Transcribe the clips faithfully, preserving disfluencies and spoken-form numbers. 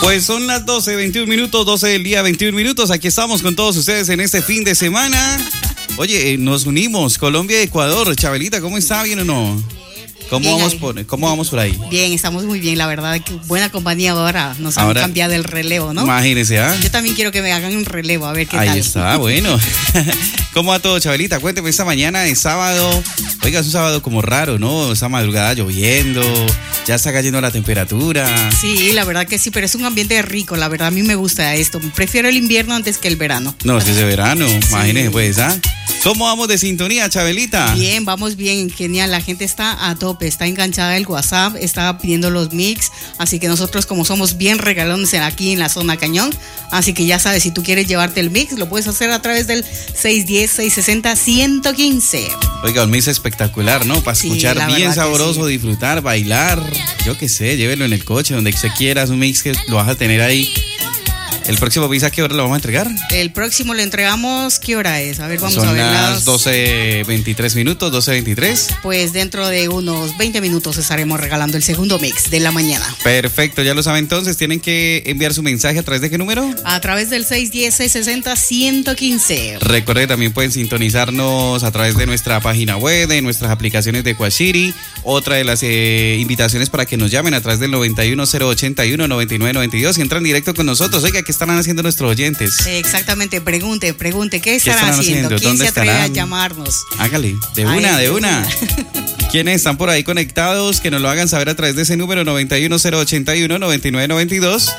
Pues son las doce, veintiún minutos, doce del día, veintiún minutos. Aquí estamos con todos ustedes en este fin de semana. Oye, eh, nos unimos, Colombia y Ecuador. Chabelita, ¿cómo está? ¿Bien o no? ¿Cómo, Bien, vamos ahí. por, ¿Cómo vamos por ahí? Bien, estamos muy bien, la verdad, que buena compañía ahora. Nos han Ahora, cambiado el relevo, ¿no? Imagínese, ¿ah? Yo también quiero que me hagan un relevo, a ver qué Ahí tal. está, bueno. ¿Cómo va todo, Chabelita? Cuénteme, esta mañana de sábado. Oiga, es un sábado como raro, ¿no? Esta madrugada lloviendo, ya está cayendo la temperatura. Sí, la verdad que sí, pero es un ambiente rico, la verdad a mí me gusta esto. Prefiero el invierno antes que el verano. No, es que es de verano, imagínese pues, ¿ah? ¿Cómo vamos de sintonía, Chabelita? Bien, vamos bien, genial. La gente está a tope, está enganchada el WhatsApp, está pidiendo los mix. Así que nosotros, como somos bien regalones aquí en la zona Cañón, así que ya sabes, si tú quieres llevarte el mix, lo puedes hacer a través del seis uno cero, seis seis cero, uno uno cinco. Oiga, un mix espectacular, ¿no? Para Sí, escuchar la bien verdad que sabroso, sí. disfrutar, bailar. Yo qué sé, llévelo en el coche, donde usted quiera. Es un mix que lo vas a tener ahí. ¿El próximo mix a qué hora lo vamos a entregar? El próximo lo entregamos, ¿qué hora es? A ver, vamos Son a ver las doce veintitrés minutos, doce veintitrés. Pues dentro de unos veinte minutos estaremos regalando el segundo mix de la mañana. Perfecto, ya lo saben entonces. Tienen que enviar su mensaje a través de qué número. A través del seis uno cero, seis seis cero, uno uno cinco. Recuerde que también pueden sintonizarnos a través de nuestra página web, de nuestras aplicaciones de Quashiri. Otra de las eh, invitaciones para que nos llamen a través del noventa y uno cero ochenta y uno, noventa y nueve noventa y dos y entran directo con nosotros. Oiga, ¿qué estarán haciendo nuestros oyentes? Exactamente, pregunte, pregunte, ¿qué estarán, estarán haciendo? haciendo? ¿Quién ¿Dónde se atreve estarán? a llamarnos? Hágale, de Ay, una, de de una. una. ¿Quiénes están por ahí conectados? Que nos lo hagan saber a través de ese número noventa y uno cero ochenta y uno, noventa y nueve noventa y dos.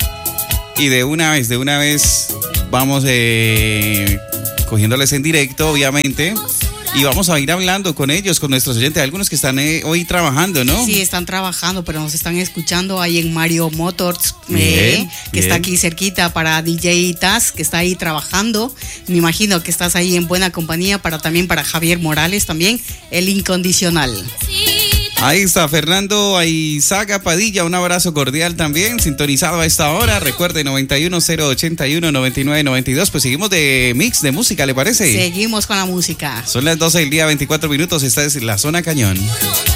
Y de una vez, de una vez vamos eh, cogiéndoles en directo, obviamente. Y vamos a ir hablando con ellos, con nuestros oyentes, algunos que están eh, hoy trabajando, ¿no? Sí, están trabajando, pero nos están escuchando ahí en Mario Motors, Bien, eh, que bien. está aquí cerquita, para D J Taz, que está ahí trabajando. Me imagino que estás ahí en buena compañía, para también para Javier Morales, también el incondicional. Ahí está Fernando Aizaga Padilla, un abrazo cordial también, sintonizado a esta hora. Recuerde, noventa y uno cero ochenta y uno, noventa y nueve noventa y dos. Pues seguimos de mix de música, ¿le parece? Seguimos con la música. Son las doce del día, veinticuatro minutos. Esta es la zona Cañón.